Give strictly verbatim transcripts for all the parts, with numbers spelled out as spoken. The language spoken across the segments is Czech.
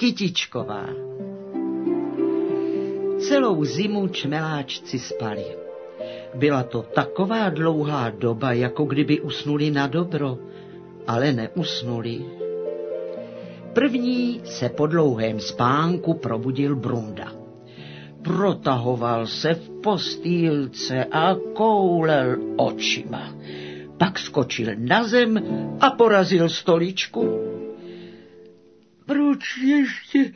Kytičková. Celou zimu čmeláčci spali. Byla to taková dlouhá doba, jako kdyby usnuli na dobro, ale neusnuli. První se po dlouhém spánku probudil Brunda. Protahoval se v postýlce a koulel očima. Pak skočil na zem a porazil stoličku. Proč ještě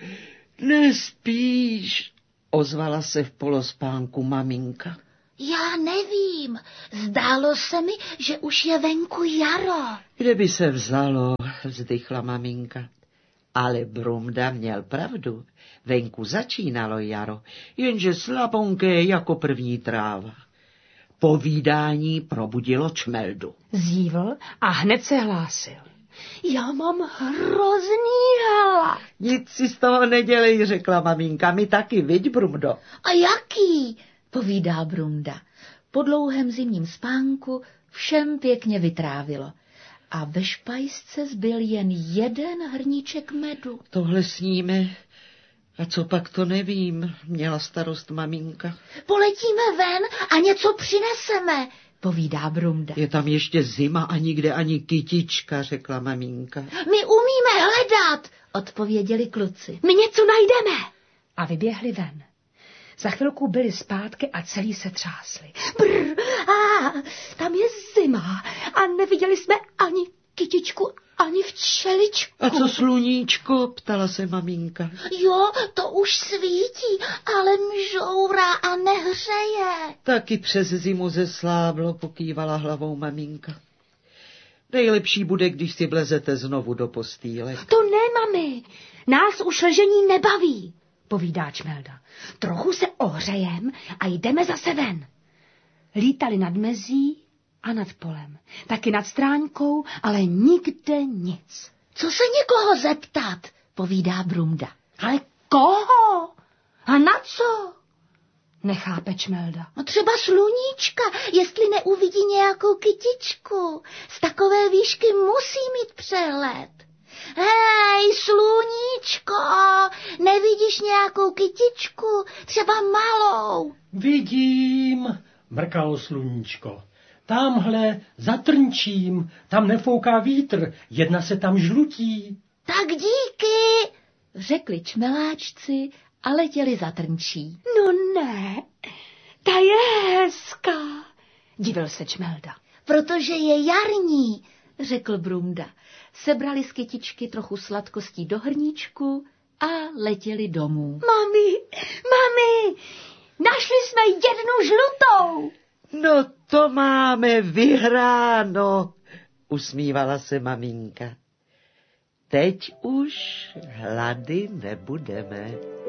nespíš? Ozvala se v polospánku maminka. Já nevím, zdálo se mi, že už je venku jaro. Kde by se vzalo, vzdychla maminka. Ale Brumda měl pravdu. Venku začínalo jaro, jenže slabonké jako první tráva. Povídání probudilo Čmeldu. Zívl a hned se hlásil. Já mám hrozný hlad. Nic si z toho nedělej, řekla maminka, my taky, viď, Brumdo? A jaký? Povídá Brunda. Po dlouhém zimním spánku všem pěkně vytrávilo. A ve špajsce zbyl jen jeden hrníček medu. Tohle sníme. A co pak, to nevím, měla starost maminka. Poletíme ven a něco přineseme, povídá Brunda. Je tam ještě zima a nikde ani kytička, řekla maminka. My umíme hledat, odpověděli kluci. My něco najdeme. A vyběhli ven. Za chvilku byli zpátky a celý se třásli. Brr, a tam je zima a neviděli jsme ani kytičku, ani včeličku. A co sluníčko, ptala se maminka. Jo, to už svítí, ale mžourá a nehřeje. Taky přes zimu zesláblo, pokývala hlavou maminka. Nejlepší bude, když si vlezete znovu do postýle. To ne, mami, nás už ležení nebaví, povídá Čmelda. Trochu se ohřejem a jdeme zase ven. Lítali nad mezí a nad polem, taky nad stráňkou, ale nikde nic. Co se někoho zeptat, povídá Brunda. Ale koho? A na co? Nechápe Čmelda. No třeba sluníčka, jestli neuvidí nějakou kytičku. Z takové výšky musí mít přehled. Hej, sluníčko, nevidíš nějakou kytičku, třeba malou? Vidím, mrkalo sluníčko. Tamhle za trnčím, tam nefouká vítr, jedna se tam žlutí. Tak díky, řekli čmeláčci a letěli za trnčí. No ne, ta je hezká, divil se Čmelda. Protože je jarní, řekl Brunda. Sebrali z kytičky trochu sladkostí do hrníčku a letěli domů. Mami, mami, našli jsme jednu žlutou. No to máme vyhráno, usmívala se maminka. Teď už hlady nebudeme.